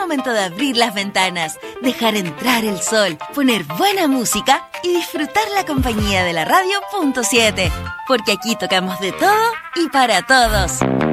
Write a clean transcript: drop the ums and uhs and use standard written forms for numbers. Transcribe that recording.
momento de abrir las ventanas, dejar entrar el sol, poner buena música y disfrutar la compañía de la radio .7. Porque aquí tocamos de todo y para todos.